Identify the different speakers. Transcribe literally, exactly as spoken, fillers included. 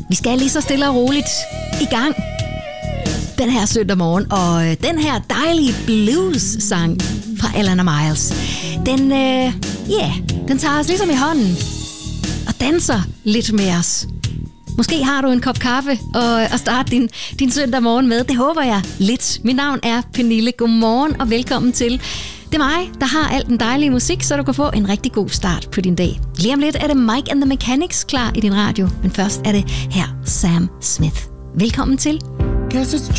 Speaker 1: Vi skal lige så stille og roligt i gang den her søndag morgen, og øh, den her dejlige blues-sang fra Alan og Miles, den, øh, yeah, den tager os ligesom i hånden og danser lidt med os. Måske har du en kop kaffe og, og starte din, din søndag morgen med. Det håber jeg lidt. Mit navn er Pernille. Godmorgen og velkommen til. Det er mig, der har alt den dejlige musik, så du kan få en rigtig god start på din dag. Lige om lidt er det Mike and the Mechanics klar i din radio, men først er det her Sam Smith. Velkommen til.
Speaker 2: Guess it's